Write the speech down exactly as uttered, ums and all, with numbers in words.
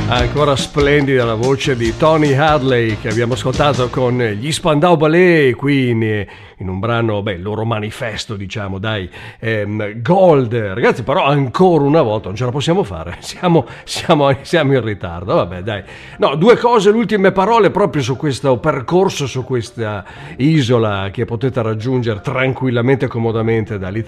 Ancora splendida la voce di Tony Hadley che abbiamo ascoltato con gli Spandau Ballet qui in, in un brano, beh, il loro manifesto, diciamo, dai, ehm, Gold. Ragazzi, però ancora una volta non ce la possiamo fare, siamo, siamo, siamo in ritardo, vabbè, dai. No, due cose, le ultime parole proprio su questo percorso, su questa isola che potete raggiungere tranquillamente e comodamente dall'Italia.